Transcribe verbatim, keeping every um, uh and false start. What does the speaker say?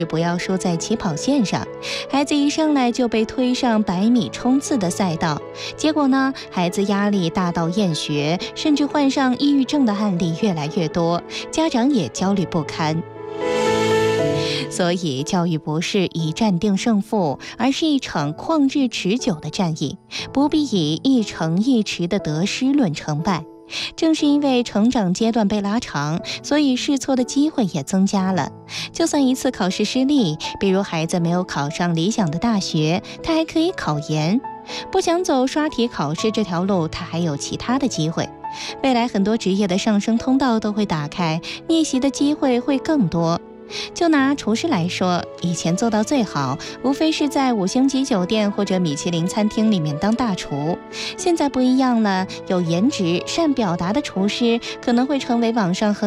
不要输在起跑线上，孩子一上来就被推上百米冲刺的赛道，结果呢，孩子压力大到厌学，甚至患上抑郁症的案例越来越多，家长也焦虑不堪。所以，教育不是一战定胜负，而是一场旷日持久的战役，不必以一城一池的得失论成败。正是因为成长阶段被拉长，所以试错的机会也增加了。就算一次考试失利，比如孩子没有考上理想的大学，他还可以考研。不想走刷题考试这条路，他还有其他的机会。未来很多职业的上升通道都会打开，逆袭的机会会更多。就拿厨师来说，以前做到最好，无非是在五星级酒店或者米其林餐厅里面当大厨。现在不一样了，有颜值、善表达的厨师可能会成为网上很